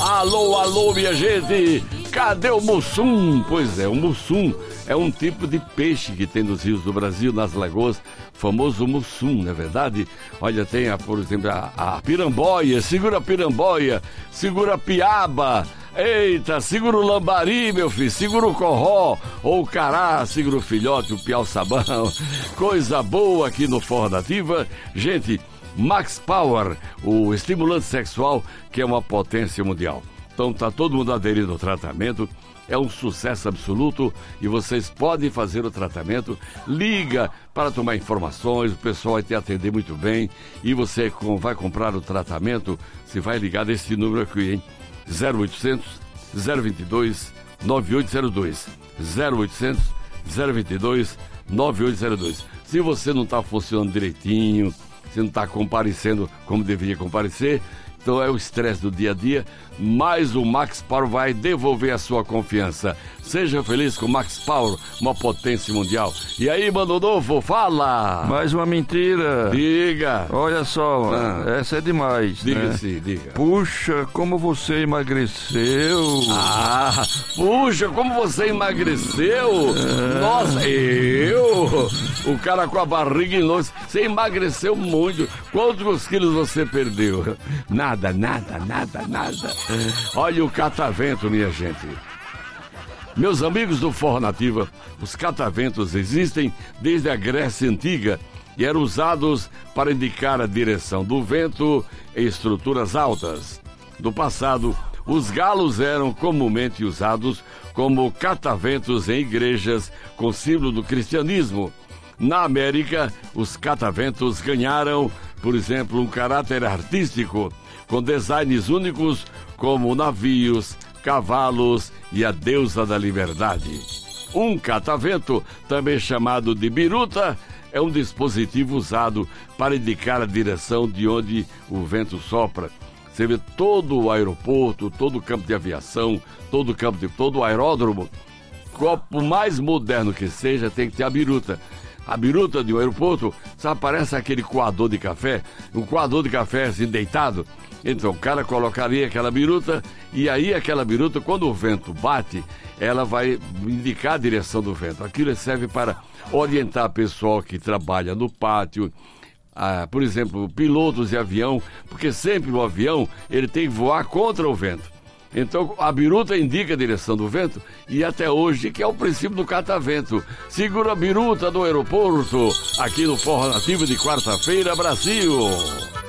Alô, alô, minha gente! Cadê o mussum? Pois é, o mussum é um tipo de peixe que tem nos rios do Brasil, nas lagoas, famoso mussum, não é verdade? Olha, tem, por exemplo, a piramboia, segura a piramboia, segura a piaba, eita, segura o lambari, meu filho, segura o corró, ou o cará, segura o filhote, o piau-sabão, coisa boa aqui no Forró Nativa. Gente, Max Power, o estimulante sexual que é uma potência mundial. Então tá todo mundo aderindo ao tratamento, é um sucesso absoluto e vocês podem fazer o tratamento. Liga para tomar informações, o pessoal vai te atender muito bem e você vai comprar o tratamento, você vai ligar desse número aqui, hein? 0800 022 9802 0800 022 9802. Se você não está funcionando direitinho, se não está comparecendo como deveria comparecer, então é o estresse do dia a dia, mas o Max Power vai devolver a sua confiança. Seja feliz com o Max Power, uma potência mundial. E aí, Mano Novo, fala! Mais uma mentira. Diga! Olha só, essa é demais. Diga, né? sim, diga. Puxa, como você emagreceu. Puxa, como você emagreceu. Nossa, eu? O cara com a barriga enorme. Você emagreceu muito. Quantos quilos você perdeu? Nada. Olha o catavento, minha gente. Meus amigos do Forró Nativa, os cataventos existem desde a Grécia Antiga e eram usados para indicar a direção do vento em estruturas altas. No passado, os galos eram comumente usados como cataventos em igrejas com símbolo do cristianismo. Na América, os cataventos ganharam, por exemplo, um caráter artístico, com designs únicos como navios, cavalos e a deusa da liberdade. Um catavento, também chamado de biruta, é um dispositivo usado para indicar a direção de onde o vento sopra. Você vê todo o aeroporto, todo o campo de aviação, todo o aeródromo, por mais moderno que seja, tem que ter a biruta. A biruta de um aeroporto, sabe, parece aquele coador de café, um coador de café assim deitado. Então o cara colocaria aquela biruta e aí aquela biruta, quando o vento bate, ela vai indicar a direção do vento. Aquilo serve para orientar o pessoal que trabalha no pátio, por exemplo, pilotos de avião, porque sempre o avião ele tem que voar contra o vento. Então a biruta indica a direção do vento e até hoje, que é o princípio do catavento. Segura a biruta do aeroporto, aqui no Forró Nativo de quarta-feira, Brasil.